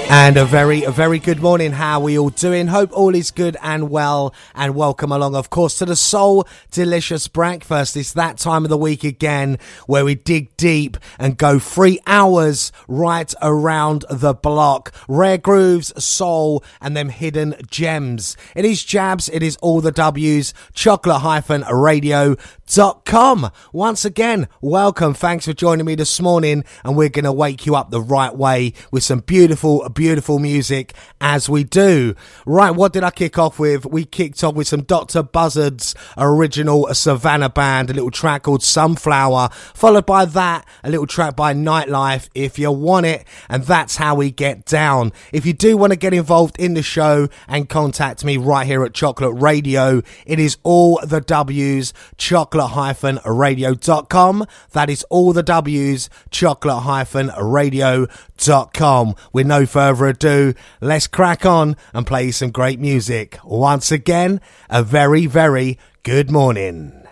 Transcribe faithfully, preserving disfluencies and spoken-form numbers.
And a very, a very good morning. How are we all doing? Hope all is good and well, and welcome along, of course, to the Soul Delicious Breakfast. It's that time of the week again where we dig deep and go three hours right around the block. Rare grooves, soul, and them hidden gems. It is Jabs. It is all the W's. chocolate radio dot com. Once again, welcome. Thanks for joining me this morning, and we're going to wake you up the right way with some beautiful, beautiful music as we do. Right, what did I kick off with? We kicked off with some Doctor Buzzard's original Savannah Band, a little track called Sunflower, followed by that, a little track by Nightlife, If You Want It, and that's how we get down. If you do want to get involved in the show and contact me right here at Chocolate Radio, it is all the W's, chocolate radio dot com. That is all the W's, chocolate radio dot com. With no further ado, let's crack on and play some great music. Once again, a very, very good morning.